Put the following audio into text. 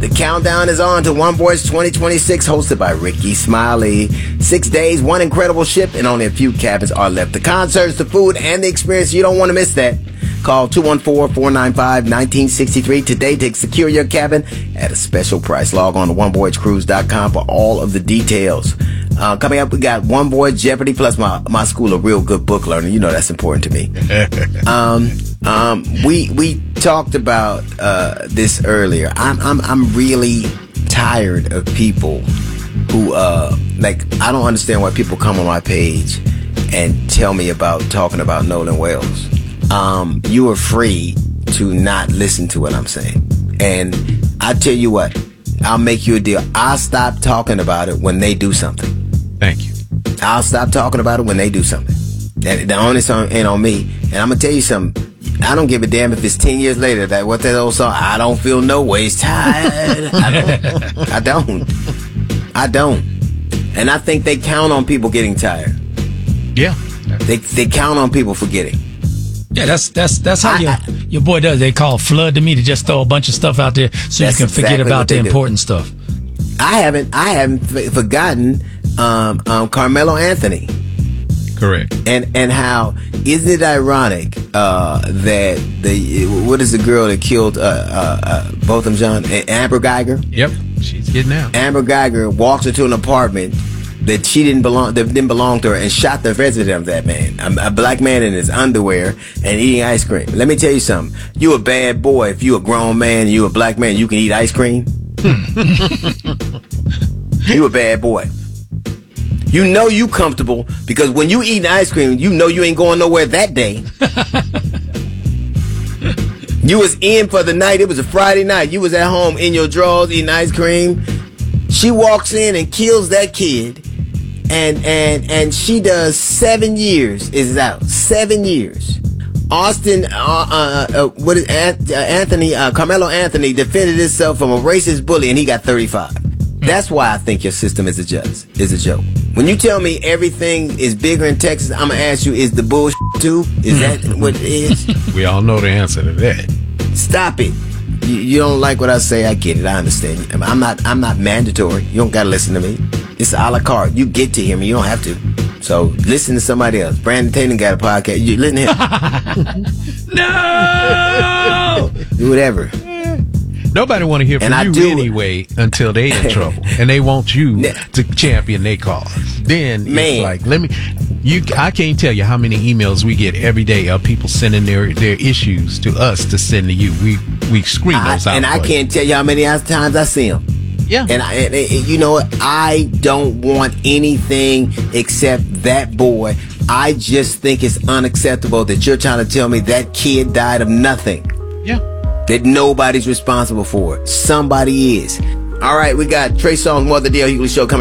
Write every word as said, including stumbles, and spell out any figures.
the countdown is on to One Voice twenty twenty-six, hosted by Ricky Smiley. Six days, one incredible ship, and only a few cabins are left. The concerts, the food, and the experience, you don't want to miss that. Call two one four, four nine five, one nine six three today to secure your cabin at a special price. Log on to one voyage cruise dot com for all of the details. Uh, coming up, we got One Voyage Jeopardy, plus my, my school of real good book learning. You know that's important to me. um, um, we we talked about uh, this earlier. I'm I'm I'm really tired of people who uh like I don't understand why people come on my page and tell me about talking about Nolan Wells. Um, you are free to not listen to what I'm saying. And I tell you what, I'll make you a deal. I'll stop talking about it when they do something. Thank you. I'll stop talking about it when they do something. And the only song ain't on me. And I'm going to tell you something. I don't give a damn if it's ten years later. That what that old song, I don't feel no ways tired. I don't. I don't. I don't. And I think they count on people getting tired. Yeah. They they count on people forgetting. Yeah, that's that's that's how I, your I, your boy does. They call flood to me to just throw a bunch of stuff out there so you can forget exactly about the do. important stuff. I haven't I haven't f- forgotten um, um, Carmelo Anthony. Correct. And and how isn't it ironic uh, that the what is the girl that killed uh, uh, uh, both of them, John? Amber Geiger. Yep, she's getting out. Amber Geiger walks into an apartment that she didn't belong that didn't belong to her and shot the resident of that man, a, a black man in his underwear and eating ice cream. Let me tell you something. You a bad boy if you a grown man and you a black man. You can eat ice cream. You a bad boy. You know you comfortable because when you eating ice cream, you know you ain't going nowhere that day. You was in for the night. It was a Friday night. You was at home in your drawers eating ice cream. She walks in and kills that kid, and and and she does seven years. Is out seven years. Austin, uh, uh, uh, what is uh, Anthony? Uh, Carmelo Anthony defended himself from a racist bully, and he got thirty-five. That's why I think your system is a just is a joke. When you tell me everything is bigger in Texas, I'm gonna ask you: is the bullshit too? Is that what it is? We all know the answer to that. Stop it. You, you don't like what I say? I get it. I understand. I'm not. I'm not mandatory. You don't gotta listen to me. It's a la carte. You get to hear me. You don't have to. So listen to somebody else. Brandon Tatum got a podcast. You listen to him. No. Do whatever. Nobody want to hear from And I you do. anyway until they in trouble, and they want you to champion their cause. Then Man. it's like, let me. You, I can't tell you how many emails we get every day of people sending their, their issues to us to send to you. We we screen I, those out. and I for can't tell you how many times I see them. Yeah. And, I, and, and you know what? I don't want anything except that boy. I just think it's unacceptable that you're trying to tell me that kid died of nothing. Yeah. That nobody's responsible for it. Somebody is. All right, we got Trey Songz, More the Dale Hughley Show coming.